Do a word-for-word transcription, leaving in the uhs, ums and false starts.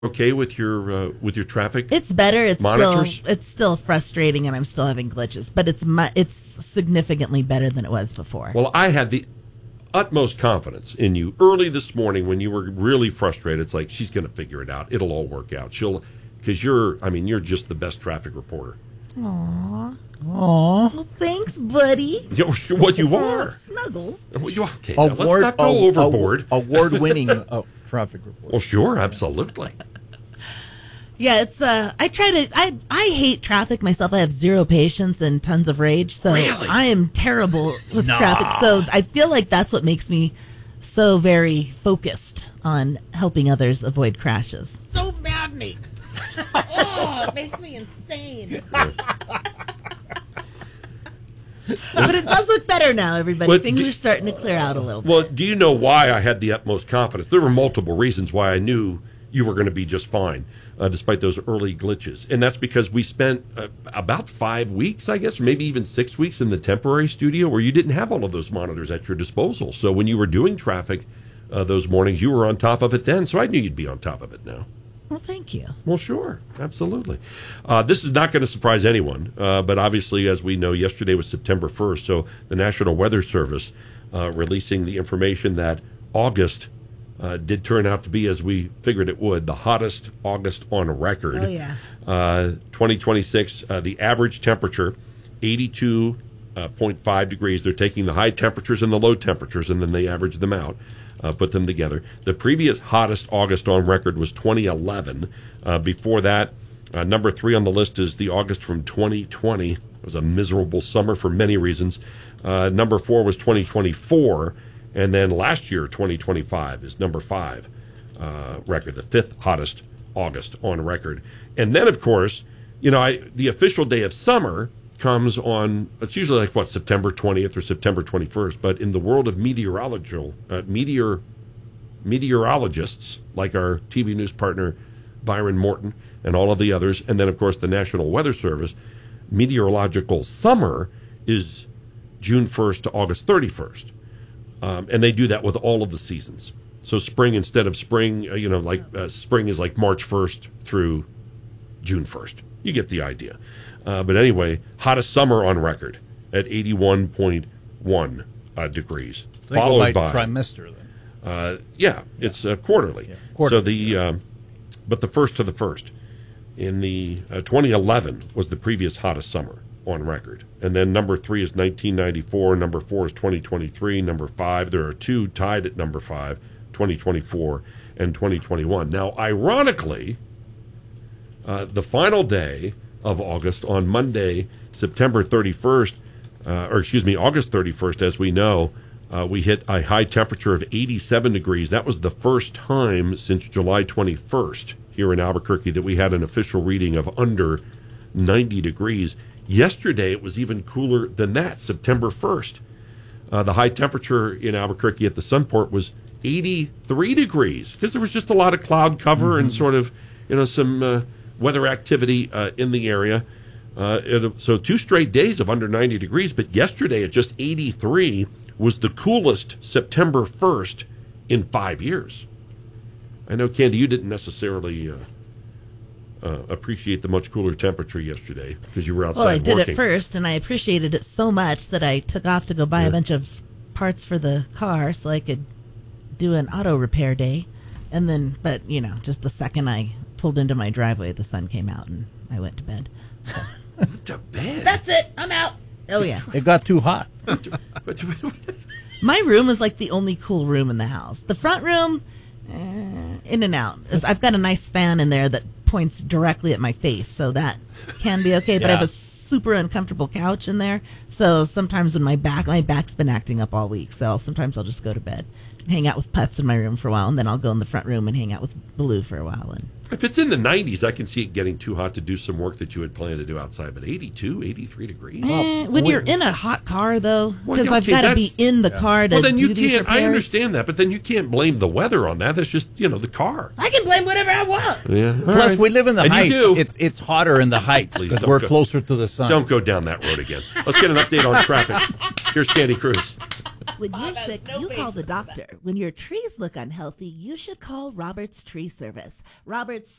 Okay, with your uh, with your traffic. It's better. It's monitors? still it's still frustrating, and I'm still having glitches. But it's mu- it's significantly better than it was before. Well, I had the utmost confidence in you early this morning when you were really frustrated. It's like, she's going to figure it out. It'll all work out. She'll, because you're, I mean, you're just the best traffic reporter. Aww. Aww. Well, thanks, buddy. You're, what you are. Snuggles. Well, you, okay, Award, now let's not go a- overboard. A, award-winning uh, traffic report. Well, sure, absolutely. Yeah, it's uh I try to I I hate traffic myself. I have zero patience and tons of rage. So Really? I am terrible with Nah. traffic. So I feel like that's what makes me so very focused on helping others avoid crashes. So maddening. Oh, it makes me insane. But it does look better now, everybody. But Things do- are starting to clear out a little bit. Well, do you know why I had the utmost confidence? There were multiple reasons why I knew you were going to be just fine, uh, despite those early glitches. And that's because we spent uh, about five weeks, I guess, or maybe even six weeks in the temporary studio where you didn't have all of those monitors at your disposal. So when you were doing traffic uh, those mornings, you were on top of it then. So I knew you'd be on top of it now. Well, thank you. Well, sure. Absolutely. Uh, this is not going to surprise anyone, uh, but obviously, as we know, yesterday was September first, so the National Weather Service uh, releasing the information that August uh, did turn out to be, as we figured it would, the hottest August on record. Oh, yeah. Uh, twenty twenty-six, uh, the average temperature, eighty-two point five degrees. They're taking the high temperatures and the low temperatures, and then they average them out. Uh, put them together. The previous hottest August on record was twenty eleven. Uh, before that, uh, number three on the list is the August from twenty twenty. It was a miserable summer for many reasons. Uh, number four was twenty twenty-four. And then last year, twenty twenty-five, is number five uh, record, the fifth hottest August on record. And then, of course, you know, I, the official day of summer comes on, it's usually like, what, September twentieth or September twenty-first. But in the world of meteorological, uh, meteor, meteorologists, like our T V news partner Byron Morton and all of the others, and then, of course, the National Weather Service, meteorological summer is June first to August thirty-first. Um, and they do that with all of the seasons. So spring, instead of spring, uh, you know, like uh, spring is like March first through June first. You get the idea. Uh, but anyway, hottest summer on record at eighty-one point one uh, degrees. They go followed by by trimester then. Uh, yeah, it's uh, quarterly. Yeah, quarterly. So the, um, but the first to the first. In the uh, twenty eleven was the previous hottest summer on record. And then number three is nineteen ninety-four. Number four is twenty twenty-three. Number five, there are two tied at number five, twenty twenty-four and twenty twenty-one. Now, ironically, uh, the final day of August on Monday, September thirty-first, uh, or excuse me, August thirty-first, as we know, uh, we hit a high temperature of eighty-seven degrees. That was the first time since July twenty-first here in Albuquerque that we had an official reading of under ninety degrees. Yesterday, it was even cooler than that, September first. Uh, the high temperature in Albuquerque at the Sunport was eighty-three degrees because there was just a lot of cloud cover mm-hmm. and sort of, you know, some uh, weather activity uh, in the area. Uh, it, so two straight days of under ninety degrees, but yesterday at just eighty-three was the coolest September first in five years. I know, Candy, you didn't necessarily uh, uh, appreciate the much cooler temperature yesterday because you were outside Well, I did working. it first, and I appreciated it so much that I took off to go buy Yeah. a bunch of parts for the car so I could do an auto repair day. And then, but, you know, just the second I pulled into my driveway, the sun came out, and I went to bed. To bed? That's it. I'm out. Oh, yeah. It got too hot. My room is like the only cool room in the house. The front room, eh, in and out. I've got a nice fan in there that points directly at my face, so that can be okay. But I have Yeah. a super uncomfortable couch in there, so sometimes when my back, my back's been acting up all week, so sometimes I'll just go to bed and hang out with pets in my room for a while, and then I'll go in the front room and hang out with Blue for a while. And If it's in the nineties, I can see it getting too hot to do some work that you had planned to do outside. But eighty-two, eighty-three degrees? eh, when you're in a hot car, though, Well, because yeah, I've okay, got to that's- be in the car to Well, then do you these can't. I repairs. understand that, but then you can't blame the weather on that. That's just, you know, the car. I can blame whatever I want. Yeah. All Plus, right. we live in the And you heights. do. It's it's hotter in the heights Please because don't we're go- closer to the sun. Don't go down that road again. Let's get an update on traffic. Here's Candy Cruz. When Bob you're has sick, no you call the patience with that. doctor. When your trees look unhealthy, you should call Robert's Tree Service. Robert's